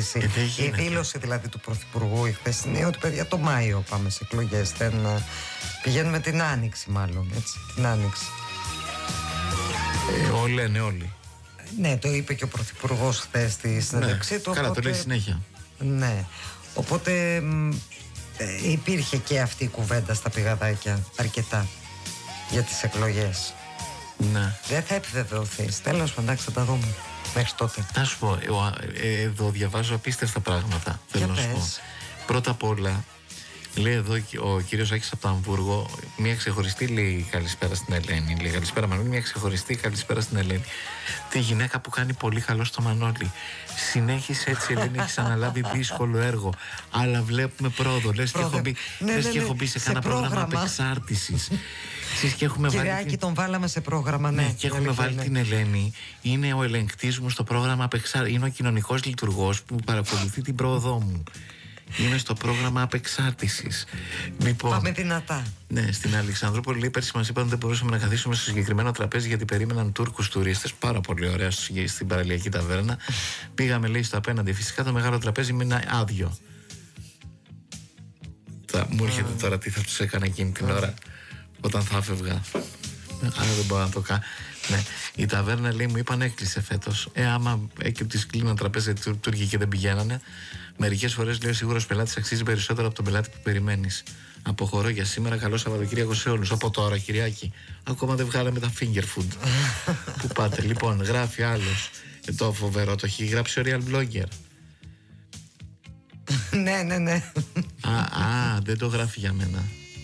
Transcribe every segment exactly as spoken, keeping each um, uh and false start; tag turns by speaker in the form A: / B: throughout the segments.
A: συζήτηση. Η δήλωση δηλαδή του Πρωθυπουργού χθες είναι ότι παιδιά το Μάιο πάμε σε εκλογές. Δεν, πηγαίνουμε την Άνοιξη μάλλον, έτσι, την Άνοιξη.
B: Ε, όλοι λένε όλοι.
A: Ναι, το είπε και ο Πρωθυπουργός χθες στη συνέντευξή
B: ναι,
A: του.
B: Καλά,
A: οπότε,
B: το λέει συνέχεια.
A: Ναι, οπότε ε, υπήρχε και αυτή η κουβέντα στα πηγαδάκια αρκετά για τις εκλογές.
B: Ναι.
A: Δεν θα επιβεβαιωθείς. Τέλος πάντων, θα τα δούμε μέχρι τότε.
B: Θα σου πω, ε, εδώ διαβάζω απίστευτα πράγματα. Θέλω να σου πω. Πρώτα απ' όλα, λέει εδώ ο κύριος Άκης από το Αμβούργο, μια ξεχωριστή λέει καλησπέρα στην Ελένη. Λέει καλησπέρα Μανώλη, μια ξεχωριστή καλησπέρα στην Ελένη. Τη γυναίκα που κάνει πολύ καλό στο Μανώλη. Συνέχισε έτσι, Ελένη, έχεις αναλάβει δύσκολο έργο. Αλλά βλέπουμε πρόοδο. Λες και έχω μπει, ναι, ναι, ναι, και έχω μπει σε, σε κάνα πρόγραμμα, πρόγραμμα απεξάρτησης.
A: Κύριε Άκη, τον βάλαμε σε πρόγραμμα, ναι.
B: ναι και έχουμε βάλει ναι. την Ελένη. Είναι ο ελεγκτής μου στο πρόγραμμα απεξάρτησης. Είναι ο κοινωνικός λειτουργός που παρακολουθεί την πρόοδό μου. Είμαι στο πρόγραμμα απεξάρτησης. Λοιπόν,
A: πάμε δυνατά.
B: Ναι, στην Αλεξανδρούπολη λέει πέρσι μας είπαν ότι δεν μπορούσαμε να καθίσουμε στο συγκεκριμένο τραπέζι γιατί περίμεναν Τούρκους τουρίστες. Πάρα πολύ ωραία στην παραλιακή ταβέρνα. Πήγαμε, λέει, στο απέναντι. Φυσικά το μεγάλο τραπέζι μείνει άδειο. Θα, μου έρχεται τώρα τι θα τους έκανε εκείνη την ώρα όταν θα έφευγα. Άρα δεν μπορώ να το κάνω. Ναι. Η ταβέρνα, λέει, μου είπαν έκλεισε φέτος. Ε, άμα έκρυπτης κλείναν τραπέζι Τούρκοι και δεν πηγαίνανε, μερικές φορές, λέει, ο σίγουρος πελάτης αξίζει περισσότερο από τον πελάτη που περιμένεις. Αποχωρώ για σήμερα. Καλό Σαββατοκύριακο σε όλους. Από τώρα, Κυριάκη. Ακόμα δεν βγάλαμε τα finger food. Πού πάτε, λοιπόν, γράφει άλλος. Ε, το φοβερό το έχει γράψει ο Real Blogger.
A: Ναι, ναι, ναι.
B: Α, α, δεν το γράφει για μένα.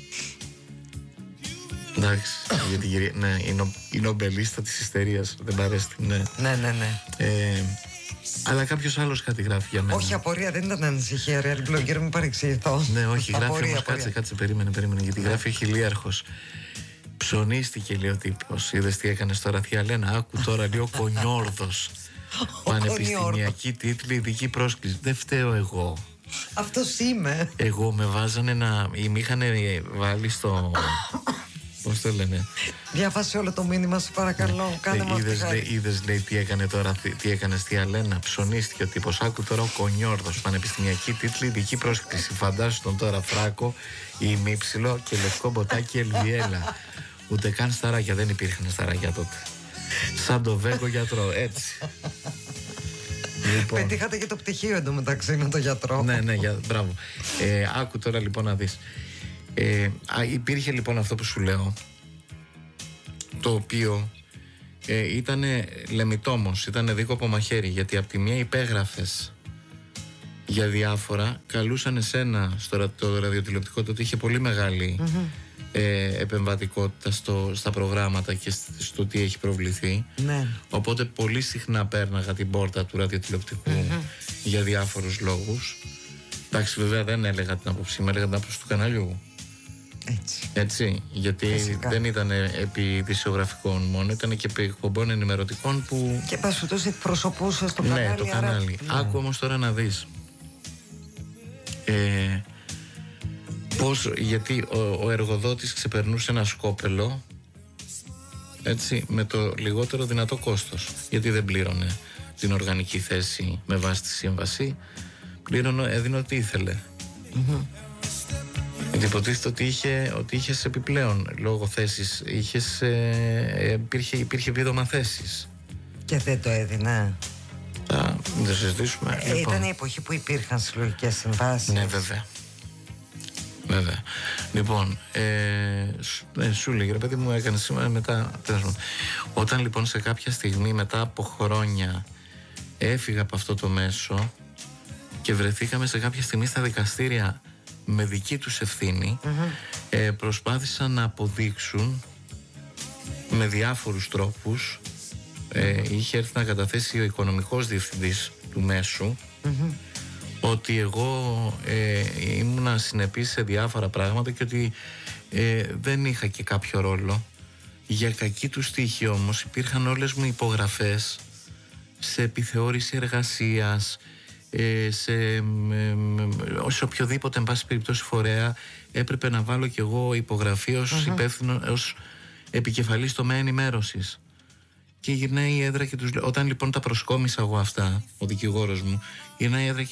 B: Εντάξει, γιατί κυρία, ναι, είναι, η νομπελίστα της ιστερίας. Δεν παρέστη, ναι.
A: Ναι, ναι, ναι.
B: Ε, αλλά κάποιος άλλος κάτι γράφει για μένα.
A: Όχι, απορία, δεν ήταν ανησυχία, Real Blogger, μην παρεξηγηθώ.
B: Ναι, όχι, γράφει απορία, όμως, απορία. Κάτσε, κάτσε, περίμενε, περίμενε, γιατί γράφει ο χιλίαρχος. Ψωνίστηκε, λέει ο τύπος. Είδες τι έκανες τώρα, Θεία Λένα, άκου τώρα, λέει ο Κονιόρδος. Πανεπιστημιακή τίτλη, ειδική πρόσκληση. Δεν φταίω εγώ.
A: Αυτός είμαι.
B: Εγώ με βάζανε να. Ή με είχαν βάλει στο. Πώς το λένε.
A: Διαβάσε όλο το μήνυμα, σου παρακαλώ. Κάνε μου
B: είδες, λέει, είδες, λέει, τι έκανε τώρα, τι έκανε στη Αλένα. Ψωνίστηκε ο τύπος. Άκου τώρα ο Κονιόρδος. Πανεπιστημιακή τίτλη, ειδική πρόσκληση. Φαντάσου τον τώρα Φράκο, ημίψιλο και λευκό μποτάκι Ελβιέλα. Ούτε καν σταράκια, δεν υπήρχαν σταράκια τότε. Σαν το Βέγκο γιατρό, έτσι.
A: Λοιπόν. Πετύχατε και το πτυχίο εντωμεταξύ με τον γιατρό.
B: Ναι, ναι, για, μπράβο. Ε, άκου τώρα λοιπόν να δεις. Ε, α, υπήρχε λοιπόν αυτό που σου λέω, το οποίο ε, ήταν λεμιτόμος, ήταν δίκοπο μαχαίρι, γιατί από τη μία υπέγραφες για διάφορα, καλούσαν εσένα στο το ραδιοτηλεοπτικό, τότε είχε πολύ μεγάλη mm-hmm. ε, επεμβατικότητα στο, στα προγράμματα και στο τι έχει προβληθεί.
A: Ναι.
B: Οπότε πολύ συχνά πέρναγα την πόρτα του ραδιοτηλεοπτικού mm-hmm. για διάφορους λόγους. Εντάξει, βέβαια δεν έλεγα την άποψή μου, έλεγα την άποψη του καναλιού.
A: Έτσι.
B: Έτσι, γιατί φυσικά δεν ήταν επί ειδησιογραφικών μόνο, ήταν και επί εκπομπών ενημερωτικών που.
A: Και πας τόσο εκπροσωπούσε στο κανάλι.
B: Ναι, το κανάλι. Άρα... Άκου όμως τώρα να δεις. Ε, πώς, γιατί ο, ο εργοδότης ξεπερνούσε ένα σκόπελο, έτσι, με το λιγότερο δυνατό κόστος. Γιατί δεν πλήρωνε την οργανική θέση με βάση τη σύμβαση, πλήρωνε, έδινε ό,τι ήθελε. Mm-hmm. Γιατί υποτίθεται ότι, είχε, ότι είχες επιπλέον λόγω θέσης, είχες, ε, υπήρχε, υπήρχε επίδομα θέσης.
A: Και δεν το έδινε.
B: Θα μην το συζητήσουμε.
A: Ε, λοιπόν. Ήταν η εποχή που υπήρχαν συλλογικές συμβάσεις.
B: Ναι, βέβαια. Βέβαια. Λοιπόν, ε, ε, σου λέγε, ρε παιδί μου, έκανε σήμερα μετά. Όταν λοιπόν σε κάποια στιγμή μετά από χρόνια έφυγα από αυτό το μέσο και βρεθήκαμε σε κάποια στιγμή στα δικαστήρια με δική τους ευθύνη, mm-hmm. ε, προσπάθησαν να αποδείξουν με διάφορους τρόπους, ε, είχε έρθει να καταθέσει ο οικονομικός διευθυντής του μέσου, mm-hmm. ότι εγώ ε, ήμουνα συνεπής σε διάφορα πράγματα και ότι ε, δεν είχα και κάποιο ρόλο. Για κακή του τύχη όμως υπήρχαν όλες μου υπογραφές σε επιθεώρηση εργασίας, σε, σε οποιοδήποτε εν πάση περιπτώσει φορέα έπρεπε να βάλω κι εγώ υπογραφή ως uh-huh. υπεύθυνο, ως επικεφαλής τομέα ενημέρωσης. Και γυρνάει η έδρα και τους λέει, όταν λοιπόν τα προσκόμισα εγώ αυτά, ο δικηγόρος μου, γυρνάει η έδρα και